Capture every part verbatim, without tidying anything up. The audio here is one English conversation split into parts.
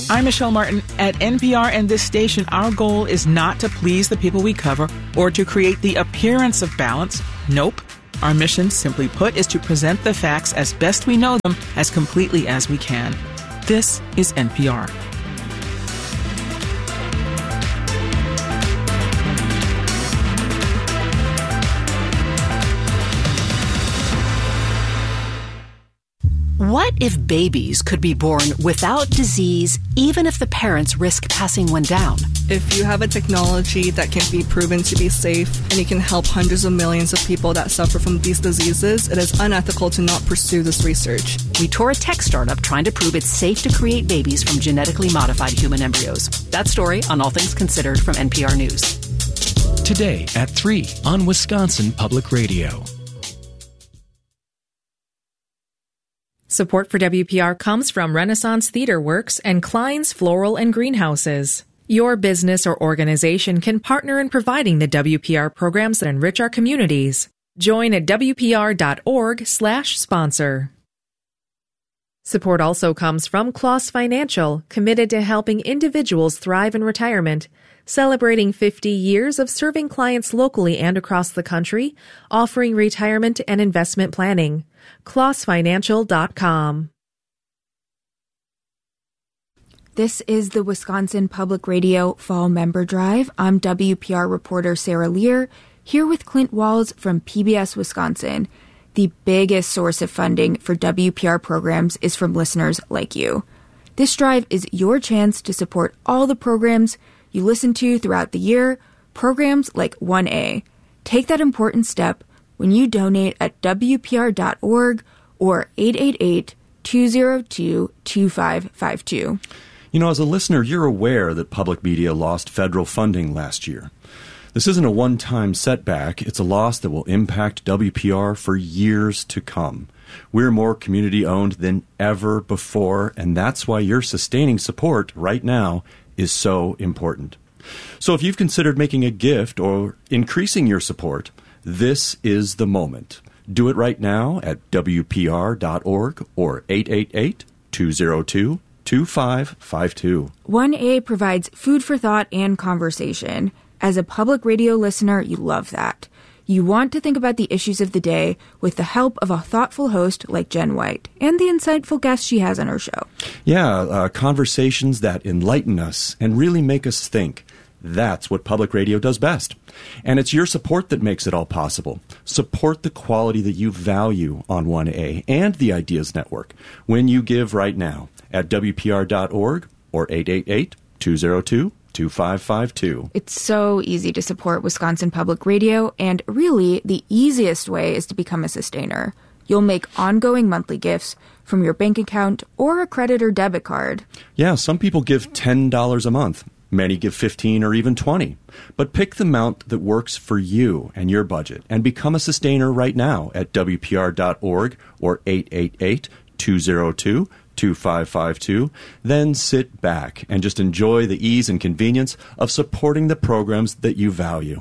I'm Michelle Martin. At N P R and this station, our goal is not to please the people we cover or to create the appearance of balance. Nope. Our mission, simply put, is to present the facts as best we know them as completely as we can. This is N P R. What if babies could be born without disease, even if the parents risk passing one down? If you have a technology that can be proven to be safe and you can help hundreds of millions of people that suffer from these diseases, it is unethical to not pursue this research. We tour a tech startup trying to prove it's safe to create babies from genetically modified human embryos. That story on All Things Considered from N P R News. Today at three on Wisconsin Public Radio. Support for W P R comes from Renaissance Theater Works and Klein's Floral and Greenhouses. Your business or organization can partner in providing the W P R programs that enrich our communities. Join at W P R dot org slash sponsor. Support also comes from Kloss Financial, committed to helping individuals thrive in retirement, celebrating fifty years of serving clients locally and across the country, offering retirement and investment planning. kloss financial dot com. This is the Wisconsin Public Radio Fall Member Drive. I'm W P R reporter Sarah Lear, here with Clint Walls from P B S Wisconsin. The biggest source of funding for W P R programs is from listeners like you. This drive is your chance to support all the programs you listen to throughout the year, programs like one A. Take that important step when you donate at W P R dot org or eight eight eight, two zero two, two five five two. You know, as a listener, you're aware that public media lost federal funding last year. This isn't a one-time setback. It's a loss that will impact W P R for years to come. We're more community-owned than ever before, and that's why your sustaining support right now is so important. So if you've considered making a gift or increasing your support, this is the moment. Do it right now at W P R dot org or eight eight eight, two zero two, two five five two. one A provides food for thought and conversation. As a public radio listener, you love that. You want to think about the issues of the day with the help of a thoughtful host like Jen White and the insightful guests she has on her show. Yeah, uh, conversations that enlighten us and really make us think. That's what public radio does best. And it's your support that makes it all possible. Support the quality that you value on one A and the Ideas Network when you give right now at W P R dot org or eight eight eight, two zero two, two five five two. It's so easy to support Wisconsin Public Radio, and really the easiest way is to become a sustainer. You'll make ongoing monthly gifts from your bank account or a credit or debit card. Yeah, some people give ten dollars a month. Many give fifteen dollars or even twenty dollars. But pick the amount that works for you and your budget and become a sustainer right now at W P R dot org or eight eight eight, two zero two, two five five two. Then sit back and just enjoy the ease and convenience of supporting the programs that you value.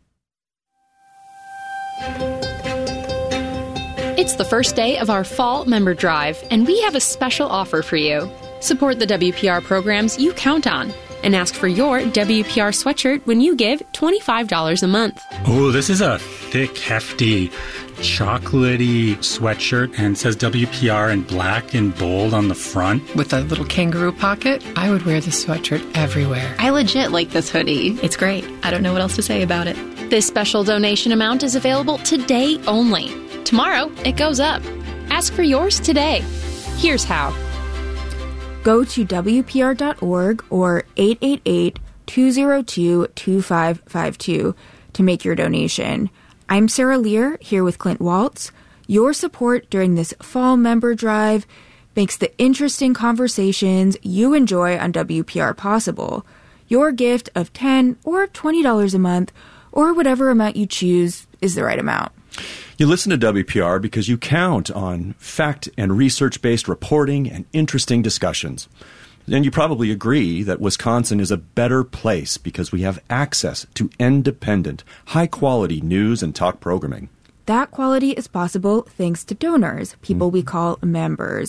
It's the first day of our Fall Member Drive, and we have a special offer for you. Support the W P R programs you count on and ask for your W P R sweatshirt when you give twenty-five dollars a month. Oh, this is a thick, hefty, chocolatey sweatshirt and says W P R in black and bold on the front. With a little kangaroo pocket, I would wear this sweatshirt everywhere. I legit like this hoodie. It's great. I don't know what else to say about it. This special donation amount is available today only. Tomorrow, it goes up. Ask for yours today. Here's how. Go to W P R dot org or eight eight eight, two zero two, two five five two to make your donation. I'm Sarah Lear, here with Clint Waltz. Your support during this Fall Member Drive makes the interesting conversations you enjoy on W P R possible. Your gift of ten dollars or twenty dollars a month, or whatever amount you choose, is the right amount. You listen to W P R because you count on fact and research-based reporting and interesting discussions. And you probably agree that Wisconsin is a better place because we have access to independent, high-quality news and talk programming. That quality is possible thanks to donors, people we call members.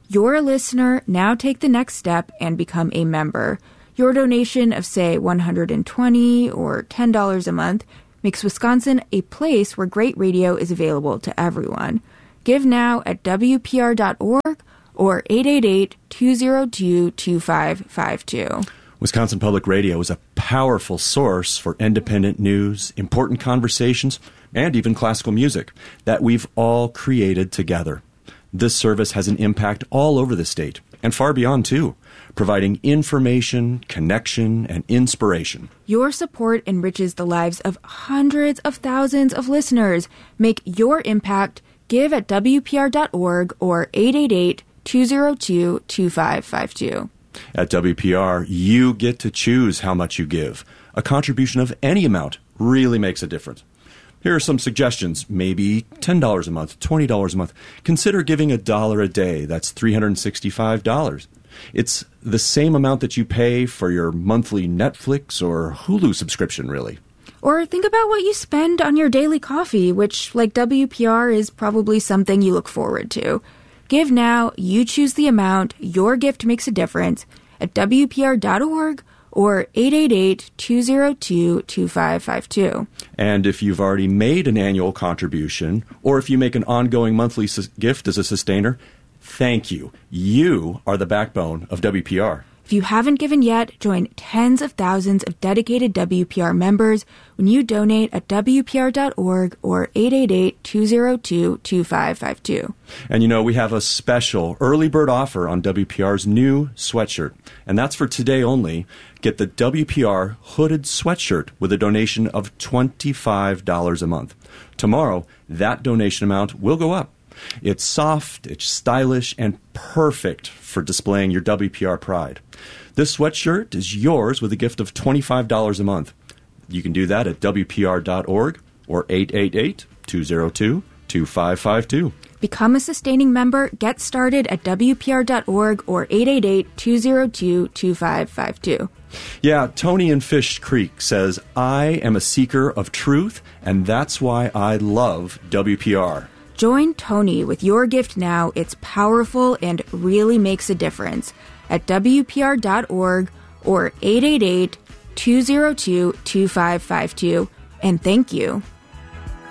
You're a listener. Now take the next step and become a member. Your donation of, say, one hundred twenty dollars or ten dollars a month makes Wisconsin a place where great radio is available to everyone. Give now at W P R dot org or eight eight eight, two zero two, two five five two. Wisconsin Public Radio is a powerful source for independent news, important conversations, and even classical music that we've all created together. This service has an impact all over the state, and far beyond too, providing information, connection, and inspiration. Your support enriches the lives of hundreds of thousands of listeners. Make your impact. Give at W P R dot org or eight eight eight, two zero two, two five five two. At W P R, you get to choose how much you give. A contribution of any amount really makes a difference. Here are some suggestions. Maybe ten dollars a month, twenty dollars a month. Consider giving a dollar a day. That's three hundred sixty-five dollars. It's the same amount that you pay for your monthly Netflix or Hulu subscription, really. Or think about what you spend on your daily coffee, which, like W P R, is probably something you look forward to. Give now, you choose the amount, your gift makes a difference at W P R dot org or eight eight eight, two zero two, two five five two. And if you've already made an annual contribution, or if you make an ongoing monthly su- gift as a sustainer, thank you. You are the backbone of W P R. If you haven't given yet, join tens of thousands of dedicated W P R members when you donate at W P R dot org or eight eight eight, two zero two, two five five two. And you know, we have a special early bird offer on W P R's new sweatshirt. And that's for today only. Get the W P R hooded sweatshirt with a donation of twenty-five dollars a month. Tomorrow, that donation amount will go up. It's soft, it's stylish, and perfect for displaying your W P R pride. This sweatshirt is yours with a gift of twenty-five dollars a month. You can do that at W P R dot org or eight eight eight, two zero two, two five five two. Become a sustaining member. Get started at W P R dot org or eight eight eight, two zero two, two five five two. Yeah, Tony in Fish Creek says, I am a seeker of truth, and that's why I love W P R. Join Tony with your gift now. It's powerful and really makes a difference at W P R dot org or eight eight eight, two zero two, two five five two. And thank you.